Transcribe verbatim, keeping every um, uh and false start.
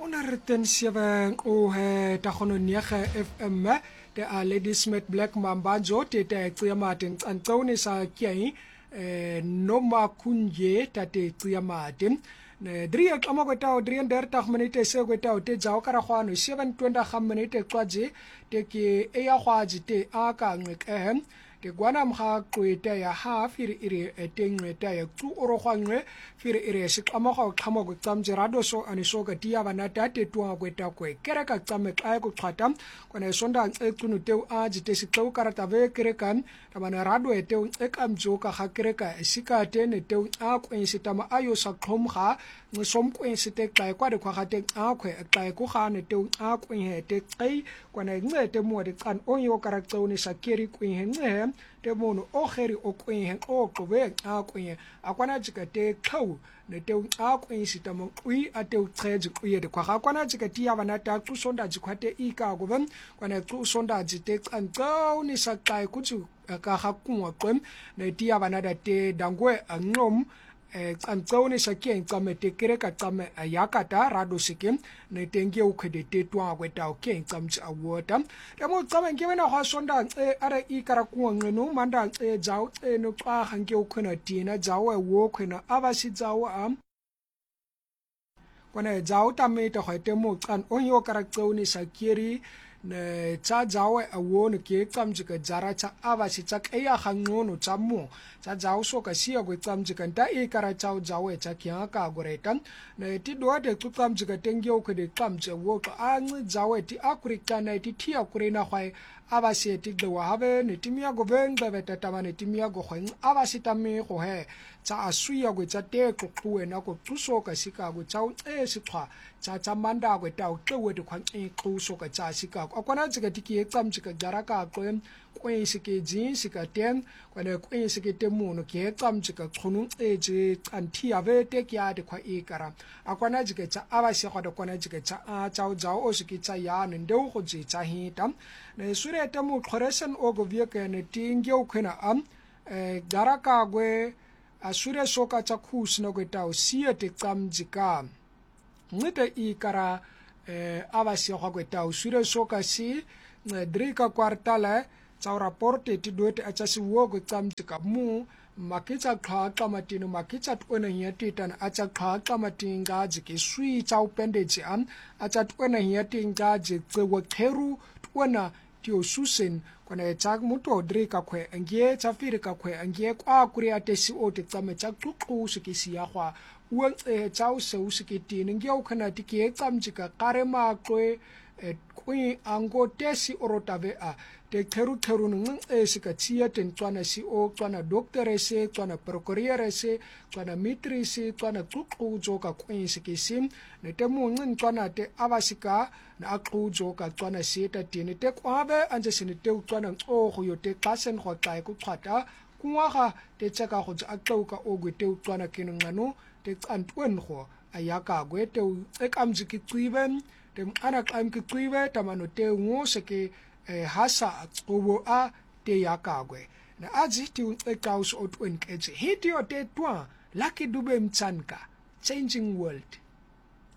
honderd sewe o he ta khono nege F M te a Lady Smith Black Mambanjo te te tsiyamate ncantsone sa kyai eh noma kunje tate tsiyamate ne drie kama kweta o drieëndertig minute se kweta o te jaw kara khwano seven twenty minute kwaje te ke e ya khwaji te aka ngeke ke gwana mha kweta ya ha firi ire etengweta ya tsu oro khwanwe firi ire sikama ga khamo go tsamje rado so ani so ka tia bana tate tuwa kweta kwe kereka tsame ka go khata kona sonda etsunu teu a jite sikau karata ve kerekan tabana rado eteu ekamjo ka ga kereka sika tene teu a kwensitama ayo sa khomga ngisom kwensite ka kwa de kwa te a kwe ka ko ga ne teu a kwenhe te kai kona ngete mo de kan onyo karaktsone sa keri kwenhe nge te mono o kheri o kwenhe o qobe a kwenhe akwana jika te khau ne te a kwensita mo ui a te tseje kuye de kwa ga kwana jika ti ya bana ta ku sonda jikhwate i ka go ben kwana ku sonda jite kantsau ni sa kai kutsu ka ga kunwa qem ne ti ya bana da te dangwe angom eh tsantsone sa ke ntsame te kereka tsame yakata rado sikem ne tenge o khede te twa kweta o ke ntsamtsi awota le mo tsame ke bena ga sonda e are i kara ku ngeno manda e jaw e no twa hange o khona tina jaw e wo khona abasi jaw am kona jaw tame te khote mo tsan onyo kara tsone sa keri ne tsa jawe awon ke tsamjika jara tsa abasi tsa kaya khangnono tsa mo tsa jaw so ka sia go tsamjika nta e kara tsa jawe tsa kya ka goretan ne ti do de tsamjika tenge o khede tsamje wo ka an jawe ti akurika na ti ti akurina khwai abasi ti de wa habe ne ti mia go venga beta tamane ti mia go khwai abasi tame go he tsa asuya go tsa te ko kuena ko tsuso ka sika go tsa e sikwa tsa tsa manda go ta o tlewe de khwan e tsuso ka tsa sika akwana tsika tiki tsamjika jara ka qem kwen sike jin sika ten kwana kwen sike temuno ke tsamjika khunu eje anti ave te kya de khwa e kara akwana jika tsa abasi go de kwana jika tsa a tsa jao o sike tsa ya ne ndeu go je tsa hita ne sure te mo khoresen o go vie ke ne tinge o khena am eh jara ka gwe asure soka tsa khusna go ta o sie te tsamjika ngite i kara eh abasi go go ta o sure soka si drika kwartala tsa raporte ti dote a tsa si wo go tsamjika mu makitsa khwa qamatino makitsa twena ya titan a tsa khwa qamatinga jike sui tsa upendage am a tsa twena ya tinga je tsewo kheru twena ti o susen kona tsa muto drika khwe ngie tsa firika khwe ngie kwa kuri ate si o te tsame tsa tsuqu sikisi ya khwa uang e tsa o se usikiti ngie o khana ti ke tsamjika kare ma kwe kwi ango tesi orotave a te kheru kheru nung e sika tsia ten tswana si o tswana doctor se tswana procureur se tswana mitri se tswana tsuqu joka kwi sikisim ne te mu ngin tswana te abasika na aqu joka tswana se ta tini te kwabe anje sine te tswana o go yo te klasen go tla ku tshwata kuwaga te tsaka go tsa aqauka o gwe te tswana kinu ngano te tsantwen go ayaka gwe te ekamjiki tsiben te ana kam ki tsibe tamano te ngo seke hasa tsobo a te yakagwe na aji ti unqekaus otwen keje hiti o te twa lucky dube mtsanka changing world.